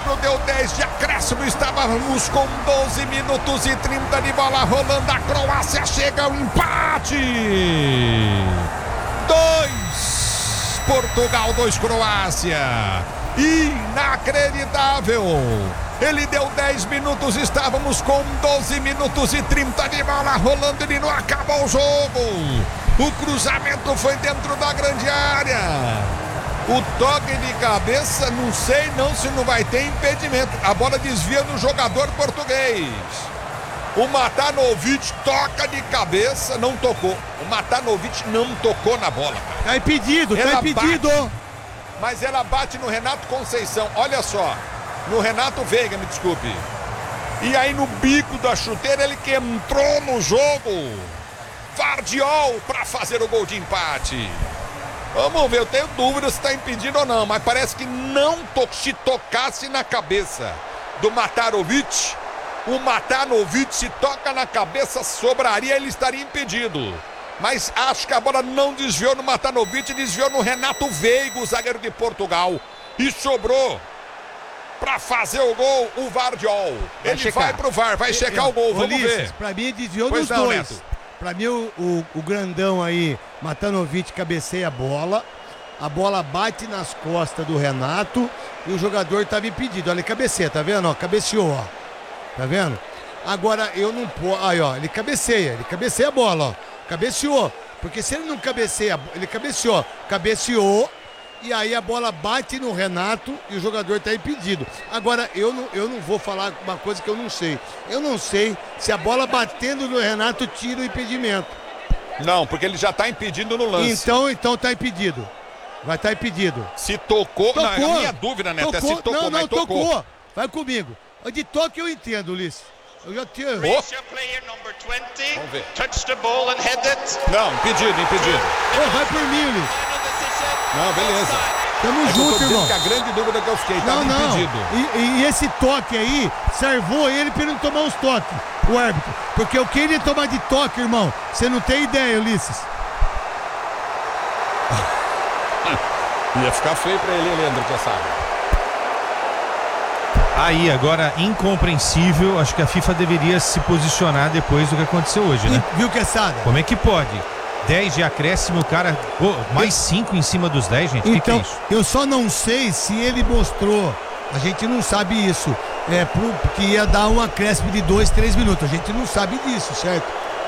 árbitro deu 10 de acréscimo, estávamos com 12 minutos e 30 de bola rolando, a Croácia chega ao empate. 2 Portugal, 2 Croácia. Inacreditável. Ele deu 10 minutos, estávamos com 12 minutos e 30 de bola rolando, ele não acabou o jogo. O cruzamento foi dentro da grande área. O toque de cabeça, não sei não se não vai ter impedimento. A bola desvia no jogador português. O Matanovic toca de cabeça, não tocou. O Matanovic não tocou na bola. Tá impedido, tá impedido. Bate, mas ela bate no Renato Conceição. Olha só, no Renato Veiga, me desculpe. E aí no bico da chuteira, ele que entrou no jogo. Vardiol para fazer o gol de empate. Vamos ver, eu tenho dúvida se está impedido ou não, mas parece que não se tocasse na cabeça do Matanovic, o Matanovic se toca na cabeça, sobraria, ele estaria impedido. Mas acho que a bola não desviou no Matanovic, desviou no Renato Veiga, o zagueiro de Portugal. E sobrou para fazer o gol o Vardiol. Ele vai pro VAR, vai checar o gol, vamos ver. Para mim desviou nos dois. Neto. Pra mim o grandão aí, Matanovic, cabeceia a bola bate nas costas do Renato e o jogador estava impedido. Olha, ele cabeceia, tá vendo? Ó, cabeceou, ó. Tá vendo? Agora eu não posso. Aí, ó, ele cabeceia a bola, ó. Cabeceou. Porque se ele não cabeceia, ele cabeceou. E aí a bola bate no Renato e o jogador está impedido. Agora, eu não vou falar uma coisa que eu não sei. Eu não sei se a bola batendo no Renato tira o impedimento. Não, porque ele já está impedido no lance. Então tá impedido. Vai estar impedido. Se tocou, não, a minha dúvida, Neto, é se tocou, mas tocou. Vai comigo. De toque eu entendo, Ulisses. Eu já tinha... Vamos ver. Não, impedido. Vai por mim, Ulisses. Não, beleza. Tamo junto, irmão. Que a grande dúvida que eu fiquei, tava impedido. E esse toque aí, servou ele pra ele não tomar os toques, o árbitro. Porque o que ele ia tomar de toque, irmão, você não tem ideia, Ulisses. Ia ficar feio pra ele, Leandro, que sabe. Aí, agora, incompreensível, acho que a FIFA deveria se posicionar depois do que aconteceu hoje, né? Viu, Quesada? Como é que pode? 10 de acréscimo, o cara... mais 5 em cima dos 10, gente? Então, que é isso? Eu só não sei se ele mostrou, a gente não sabe isso, que ia dar um acréscimo de 2, 3 minutos. A gente não sabe disso, certo?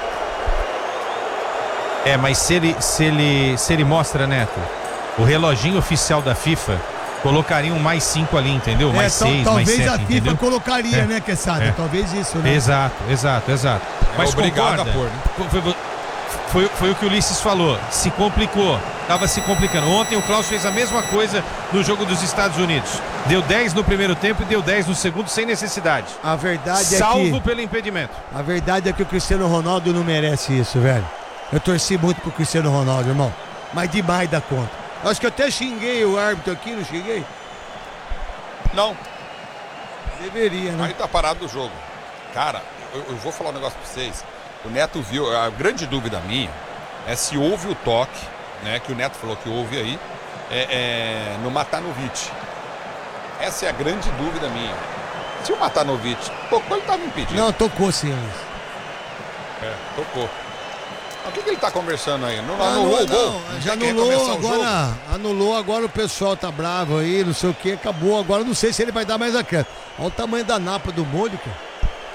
Mas se ele mostra, Neto, o reloginho oficial da FIFA colocaria um mais 5 ali, entendeu? Mais 6, mais 7, talvez a FIFA entendeu? Colocaria, né, Quesada? Talvez isso, né? Exato. Mas obrigado a pôr, né? Foi o que o Ulisses falou, se complicou, estava se complicando. Ontem o Klaus fez a mesma coisa no jogo dos Estados Unidos. Deu 10 no primeiro tempo e deu 10 no segundo sem necessidade. A verdade Salvo pelo impedimento. A verdade é que o Cristiano Ronaldo não merece isso, velho. Eu torci muito pro Cristiano Ronaldo, irmão. Mas demais da conta. Acho que eu até xinguei o árbitro aqui, não xinguei? Não. Deveria, né? Aí tá parado o jogo. Cara, eu vou falar um negócio pra vocês. O Neto viu, a grande dúvida minha é se houve o toque, né, que o Neto falou que houve aí, no Matanovic. Essa é a grande dúvida minha. Se o Matanovic tocou, ele estava impedido. Não, tocou sim. Tocou. O que ele está conversando aí? Não anulou o gol? Já anulou, agora o pessoal tá bravo aí, não sei o que, acabou. Agora não sei se ele vai dar mais acréscimo. Olha o tamanho da napa do molho, cara.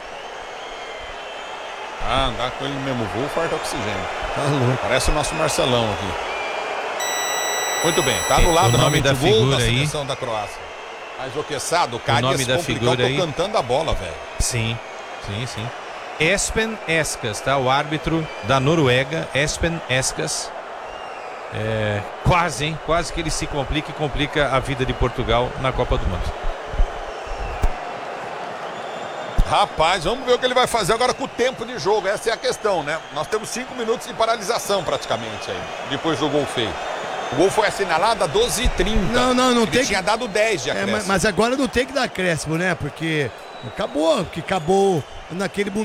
Andar com ele no mesmo voo, falta oxigênio. Tá louco. Parece o nosso Marcelão aqui. Muito bem, tá anulado novamente o gol da seleção da Croácia. Mas o Quesada, o Cádiz complicou, tô cantando a bola, velho. Sim. Espen Eskas, tá? O árbitro da Noruega, Espen Eskas. Quase que ele se complica e complica a vida de Portugal na Copa do Mundo. Rapaz, vamos ver o que ele vai fazer agora com o tempo de jogo. Essa é a questão, né? Nós temos 5 minutos de paralisação praticamente aí, depois do gol feito. O gol foi assinalado a 12h30. Não ele tem tinha dado 10 de acréscimo. Mas agora não tem que dar acréscimo, né? Porque acabou naquele